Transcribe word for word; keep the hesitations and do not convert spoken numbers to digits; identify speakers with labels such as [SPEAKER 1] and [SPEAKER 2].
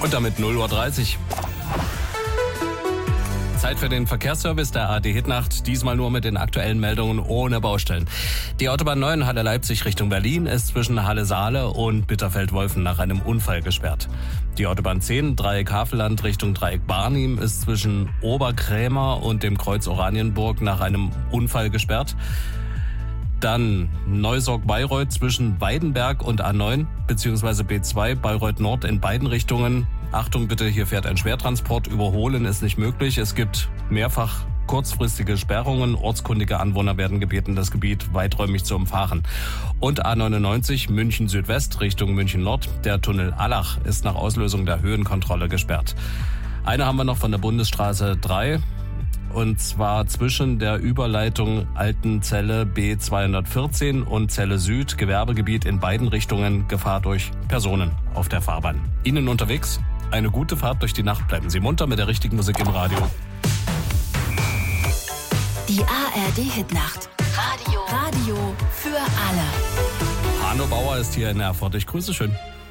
[SPEAKER 1] Und damit null Uhr dreißig. Zeit für den Verkehrsservice der A R D Hitnacht, diesmal nur mit den aktuellen Meldungen ohne Baustellen. Die Autobahn neun Halle Leipzig Richtung Berlin ist zwischen Halle Saale und Bitterfeld-Wolfen nach einem Unfall gesperrt. Die Autobahn zehn Dreieck Havelland Richtung Dreieck Barnim ist zwischen Oberkrämer und dem Kreuz Oranienburg nach einem Unfall gesperrt. Dann Neusorg-Bayreuth zwischen Weidenberg und A neun bzw. B zwei Bayreuth Nord in beiden Richtungen. Achtung bitte, hier fährt ein Schwertransport. Überholen ist nicht möglich. Es gibt mehrfach kurzfristige Sperrungen. Ortskundige Anwohner werden gebeten, das Gebiet weiträumig zu umfahren. Und A neunundneunzig München Südwest Richtung München Nord. Der Tunnel Allach ist nach Auslösung der Höhenkontrolle gesperrt. Eine haben wir noch von der Bundesstraße drei. Und zwar zwischen der Überleitung Altenzelle B zweihundertvierzehn und Celle Süd, Gewerbegebiet in beiden Richtungen, Gefahr durch Personen auf der Fahrbahn. Ihnen unterwegs eine gute Fahrt durch die Nacht. Bleiben Sie munter mit der richtigen Musik im Radio.
[SPEAKER 2] Die A R D Hitnacht. Radio. Radio für alle.
[SPEAKER 1] Arno Bauer ist hier in Erfurt. Ich grüße schön.